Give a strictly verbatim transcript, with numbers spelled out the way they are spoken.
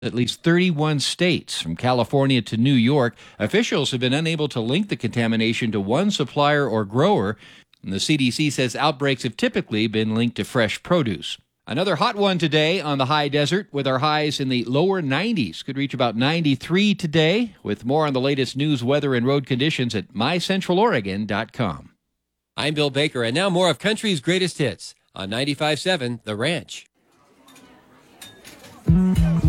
at least thirty-one states, from California to New York. Officials have been unable to link the contamination to one supplier or grower, and the C D C says outbreaks have typically been linked to fresh produce. Another hot one today on the high desert, with our highs in the lower nineties. Could reach about ninety-three today. With more on the latest news, weather, and road conditions at my central oregon dot com. I'm Bill Baker, and now more of country's greatest hits on ninety-five point seven The Ranch.